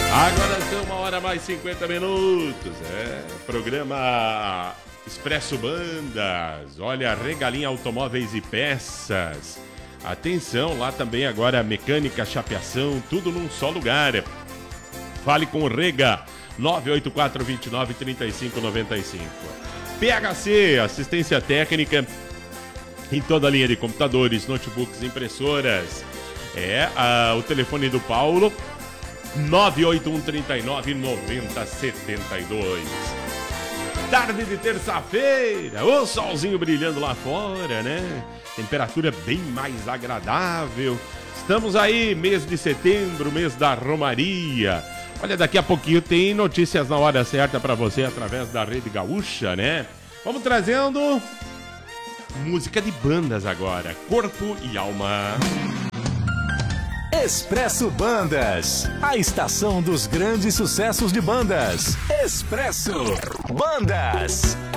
Agora são 1h mais 50. Programa Expresso Bandas. Olha, Regalinha Automóveis e Peças. Atenção, lá também agora mecânica, chapeação, tudo num só lugar. Fale com o Rega, 984293595. PHC, assistência técnica em toda a linha de computadores, notebooks, impressoras. O telefone do Paulo, 981399072. Tarde de terça-feira, o solzinho brilhando lá fora, né? Temperatura bem mais agradável. Estamos aí, mês de setembro, mês da Romaria. Olha, daqui a pouquinho tem notícias na hora certa pra você através da Rede Gaúcha, né? Vamos trazendo música de bandas agora, Corpo e Alma. Expresso Bandas, a estação dos grandes sucessos de bandas. Expresso Bandas.